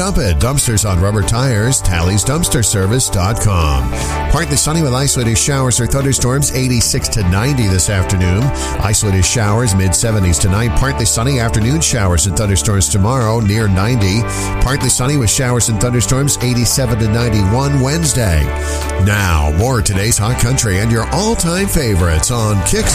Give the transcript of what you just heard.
dump it. Dumpsters on rubber tires. TallysDumpsterService.com. Partly sunny with isolated showers or thunderstorms, 86 to 90 this afternoon. Isolated showers, mid-70s tonight. Partly sunny, afternoon showers and thunderstorms tomorrow, near 90. Partly sunny with showers and thunderstorms, 87 to 91 Wednesday. Now, more of today's Hot Country and your all-time favorites on Kicks